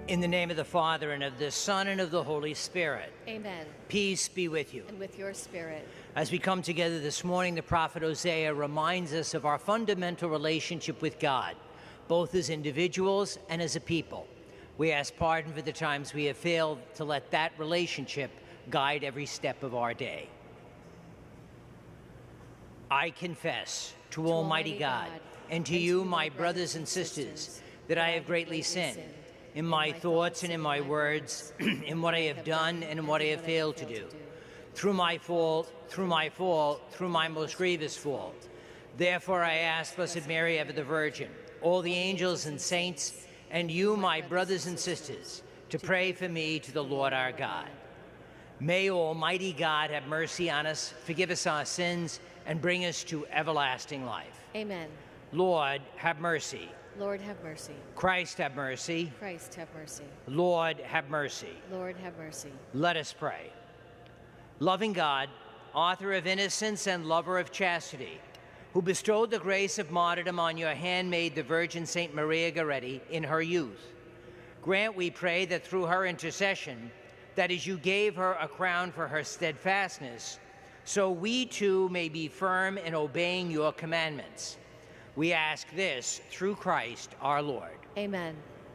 In the name of the Father, and of the Son, and of the Holy Spirit. Amen. Peace be with you. And with your spirit. As we come together this morning, the prophet Hosea reminds us of our fundamental relationship with God, both as individuals and as a people. We ask pardon for the times we have failed to let that relationship guide every step of our day. I confess to Almighty God and to you, my brothers and sisters, that I have greatly sinned in my thoughts and in my words, in what I have done and in what I have failed to do. Through my fault, through my most grievous fault. Therefore I ask Blessed Mary, ever the Virgin, all the angels and saints, and you, my brothers and sisters, to pray for me to the Lord our God. May Almighty God have mercy on us, forgive us our sins, and bring us to everlasting life. Amen. Lord, have mercy. Lord, have mercy. Christ, have mercy. Christ, have mercy. Lord, have mercy. Lord, have mercy. Let us pray. Loving God, author of innocence and lover of chastity, who bestowed the grace of martyrdom on your handmaid, the Virgin St. Maria Goretti, in her youth, grant, we pray, that through her intercession, that as you gave her a crown for her steadfastness, so we too may be firm in obeying your commandments. We ask this through Christ our Lord. Amen.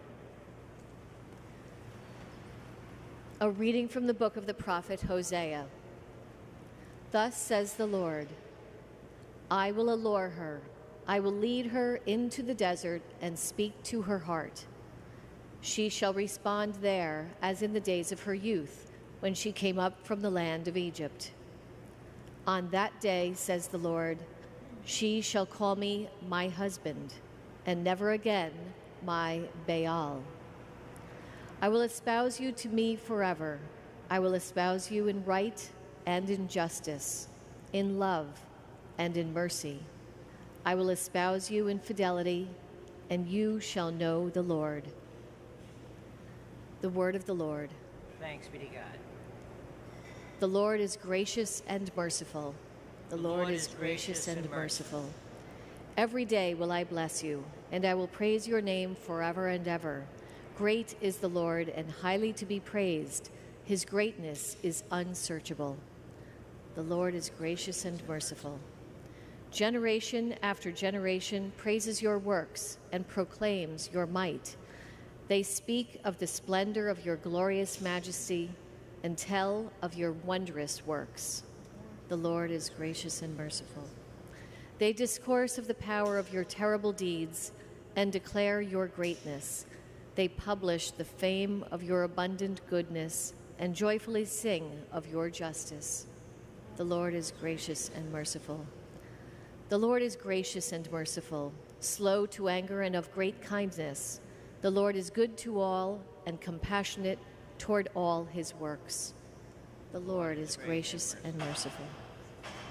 A reading from the book of the prophet Hosea. Thus says the Lord, I will allure her, I will lead her into the desert and speak to her heart. She shall respond there as in the days of her youth, when she came up from the land of Egypt. On that day, says the Lord, she shall call me my husband, and never again my Baal. I will espouse you to me forever. I will espouse you in right and in justice, in love and in mercy. I will espouse you in fidelity, and you shall know the Lord. The word of the Lord. Thanks be to God. The Lord is gracious and merciful. The Lord is gracious and merciful. Every day will I bless you, and I will praise your name forever and ever. Great is the Lord and highly to be praised. His greatness is unsearchable. The Lord is gracious and merciful. Generation after generation praises your works and proclaims your might. They speak of the splendor of your glorious majesty and tell of your wondrous works. The Lord is gracious and merciful. They discourse of the power of your terrible deeds and declare your greatness. They publish the fame of your abundant goodness and joyfully sing of your justice. The Lord is gracious and merciful. The Lord is gracious and merciful, slow to anger and of great kindness. The Lord is good to all and compassionate toward all his works. The Lord is gracious and merciful.